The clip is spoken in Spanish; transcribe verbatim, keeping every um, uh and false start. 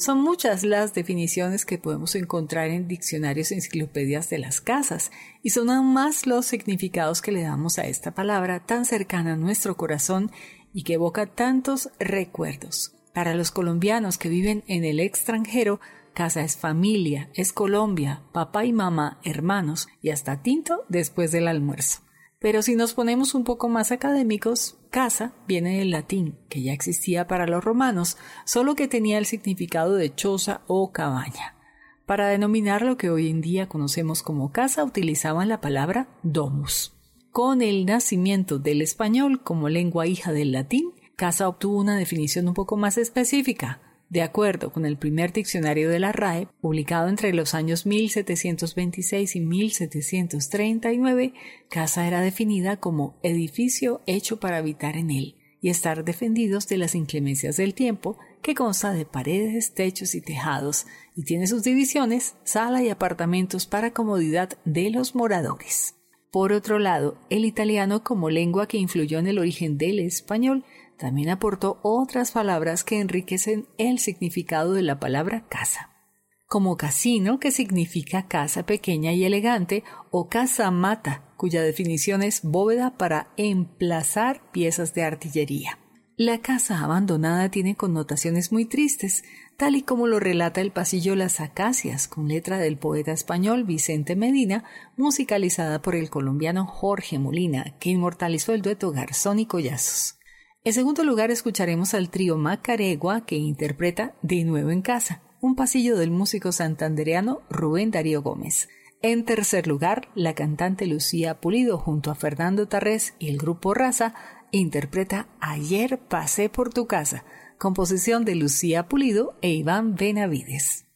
Son muchas las definiciones que podemos encontrar en diccionarios e enciclopedias de las casas, y son aún más los significados que le damos a esta palabra tan cercana a nuestro corazón y que evoca tantos recuerdos. Para los colombianos que viven en el extranjero, casa es familia, es Colombia, papá y mamá, hermanos y hasta tinto después del almuerzo. Pero si nos ponemos un poco más académicos, casa viene del latín, que ya existía para los romanos, solo que tenía el significado de choza o cabaña. Para denominar lo que hoy en día conocemos como casa utilizaban la palabra domus. Con el nacimiento del español como lengua hija del latín, casa obtuvo una definición un poco más específica. De acuerdo con el primer diccionario de la R A E, publicado entre los años mil setecientos veintiséis y mil setecientos treinta y nueve, casa era definida como edificio hecho para habitar en él y estar defendidos de las inclemencias del tiempo, que consta de paredes, techos y tejados, y tiene sus divisiones, sala y apartamentos para comodidad de los moradores. Por otro lado, el italiano como lengua que influyó en el origen del español también aportó otras palabras que enriquecen el significado de la palabra casa, como casino, que significa casa pequeña y elegante, o casamata, cuya definición es bóveda para emplazar piezas de artillería. La casa abandonada tiene connotaciones muy tristes, tal y como lo relata el pasillo Las Acacias, con letra del poeta español Vicente Medina, musicalizada por el colombiano Jorge Molina, que inmortalizó el dueto Garzón y Collazos. En segundo lugar, escucharemos al trío Macaregua, que interpreta De Nuevo en Casa, un pasillo del músico santandereano Rubén Darío Gómez. En tercer lugar, la cantante Lucía Pulido, junto a Fernando Tarrés y el grupo Raza, interpreta Ayer pasé por tu casa, composición de Lucía Pulido e Iván Benavides.